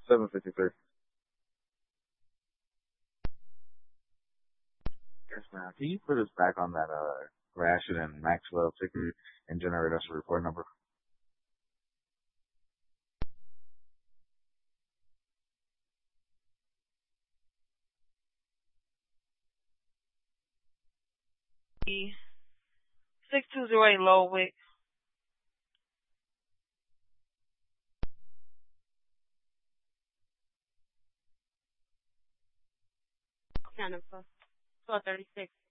753. Yes, ma'am. Can you put us back on that Gratiot and Maxwell ticker and generate us a report number? The 6208 Lowick. Jennifer. 1236.